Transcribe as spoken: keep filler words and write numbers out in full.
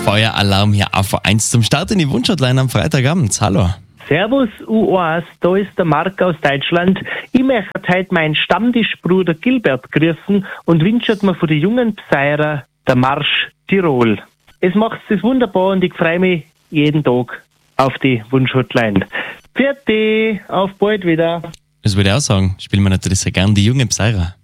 Feueralarm hier A V eins zum Start in die Wunschhotline am Freitagabend. Hallo. Servus U eins, da ist der Marc aus Deutschland. Ich möchte heute meinen Stammtischbruder Gilbert grüßen und wünsche mir für die jungen Pseirer der Marsch Tirol. Es macht es wunderbar und ich freue mich jeden Tag auf die Wunschhotline. Fertig, auf bald wieder. Das würde ich auch sagen. Spielen wir natürlich sehr gern die jungen Pseirer.